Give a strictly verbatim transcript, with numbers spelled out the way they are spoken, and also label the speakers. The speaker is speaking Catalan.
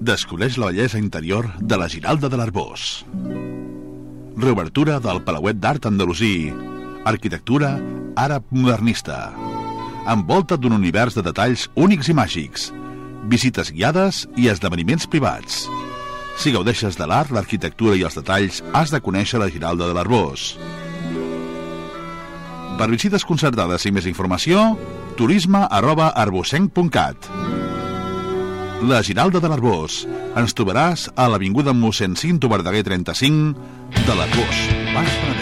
Speaker 1: Descobreix la bellesa interior de la Giralda de l'Arboç. Reobertura del Palauet d'Art Andalusí. Arquitectura àrab modernista. Envolta't d'un univers de detalls únics i màgics. Visites guiades i esdeveniments privats. Si gaudeixes de l'art, l'arquitectura i els detalls, has de conèixer la Giralda de l'Arboç. Per visites concertades i més informació, turisme arroba arbocenc punt cat. La Giralda de l'Arboç. Ens trobaràs a l'avinguda mossèn Cinto Verdaguer trenta-cinc de l'Arboç, Baix Penedès.